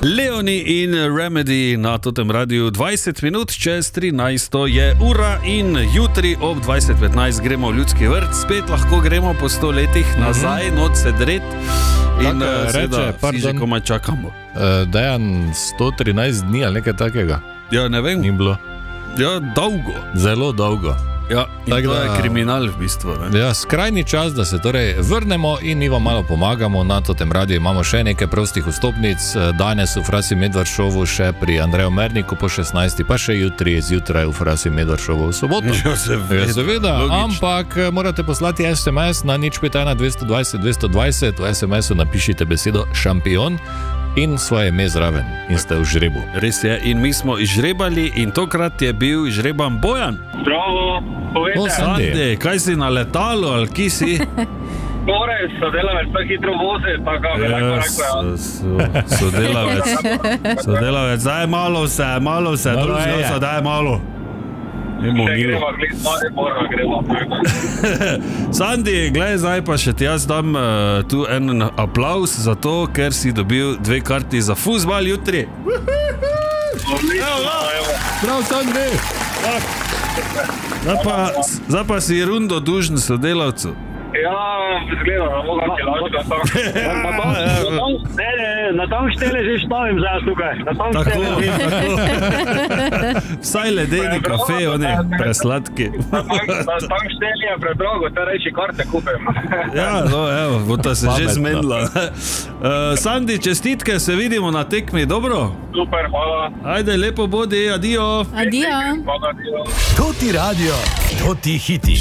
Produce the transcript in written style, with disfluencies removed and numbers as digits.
Leoni in Remedy na totem radiju 20 minut čez 13 je ura in jutri ob 20:15 gremo v Ljudski vrt, spet lahko gremo po 100 letih nazaj, noč se dret in seveda vsi že komaj čakamo. Dejan 113 dni ali nekaj takega? Ja, ne vem. Ni bilo. Ja, dolgo. Zelo dolgo. Ja, in to je kriminal v bistvu. Ne? Ja, skrajni čas, da se torej vrnemo in mi vam malo pomagamo. Na totem radiju imamo še nekaj prostih vstopnic. Danes v Frasi Medvard šovu še pri Andreju Merniku po 16, pa še jutri zjutraj v Frasi Medvard šovu v soboto. Ja, seveda, ampak morate poslati SMS na 051 220 220. V SMS-u napišite besedo šampion in svoje ime zraven in ste v žrebu. Res je, in mi smo izžrebali in tokrat je bil izžreban Bojan. Zdravo, povedaj. Sandi, kaj si na letalu ali ki si? Torej, sodelavec tako hitro vozi, tako bi lahko rekel. Sodelavec, daj malo vse, družno se, daj malo. Gremo. Sandi, gledaj, zdaj pa še ti jaz dam tu en aplaus za to, ker si dobil 2 karti za fuzbal jutri. Prav, Sandi! Zdaj pa si rundo dužen sodelavcu. Ja, zgleda, da mogo ti lažka tam. Na tam štele že stavim zdaj tukaj. Tako. Vsaj ledeni kafe, oni presladki. Na tam štele je predrogo, te reči karte kupim. Ja, no, evo, bo ta se že zmenila. Sandi, čestitke, se vidimo na tekmi, dobro? Super, hvala. Ajde, lepo bodi, adijo. Adijo. Hvala, adijo. To ti radio, to ti hiti.